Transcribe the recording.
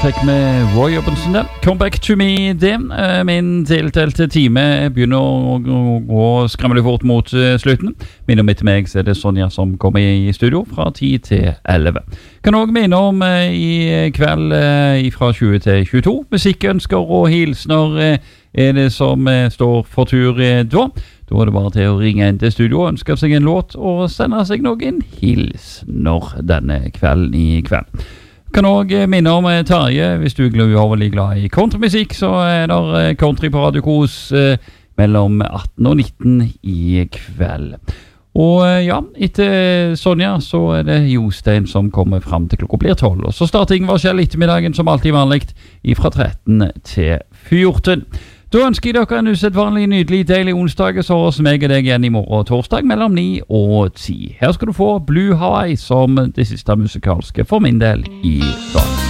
fikk med Roy Orbison der. Come Back To Me, det. Min tiltalte time begynner å gå skremmelig fort mot slutten. Minner meg til meg, så det Sonja som kommer i studio fra 10 til 11. Kan også minne om i kveld fra 20 til 22. Musikkønsker og hilsner det som står for tur da. Da det bare til å ringe inn til studio, ønske seg en låt og sende seg noen hilsner denne kvelden i kveld. Kan også minne om Terje, hvis du er uoverlig glad i countrymusikk, så det country på Radio Kos mellom 18 og 19 i kveld. Og ja, etter Sonja så det Jostein som kommer frem til klokka blir 12. Og så starter Ingvar Kjell ettermiddagen som alltid vanligt fra 13 til 14. Da ønsker jeg dere en usedvanlig, nydelig, deilig onsdag, så hos meg deg igjen i morgen torsdag mellom 9 og 10. Her skal du få Blue Hawaii som det siste musikalske for min del i dag.